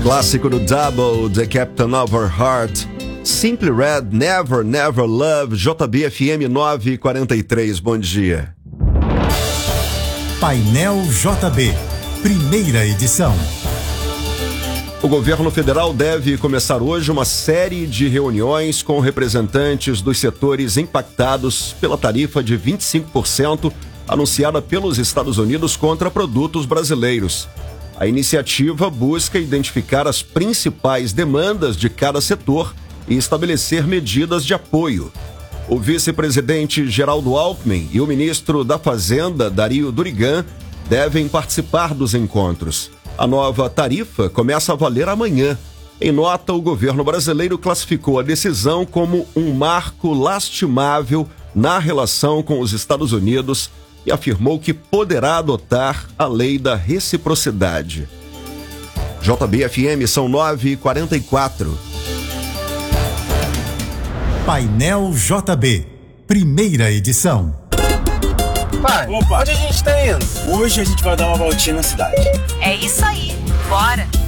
Clássico do Double, The Captain of Our Heart. Simply Red, Never, Never Love, JB-FM 943, bom dia. Painel JB, primeira edição. O governo federal deve começar hoje uma série de reuniões com representantes dos setores impactados pela tarifa de 25% anunciada pelos Estados Unidos contra produtos brasileiros. A iniciativa busca identificar as principais demandas de cada setor e estabelecer medidas de apoio. O vice-presidente Geraldo Alckmin e o ministro da Fazenda, Dario Durigan, devem participar dos encontros. A nova tarifa começa a valer amanhã. Em nota, o governo brasileiro classificou a decisão como um marco lastimável na relação com os Estados Unidos e afirmou que poderá adotar a lei da reciprocidade. JB-FM são 9h44. Painel JB, primeira edição. Pai, onde a gente tá indo? Hoje a gente vai dar uma voltinha na cidade. É isso aí, bora!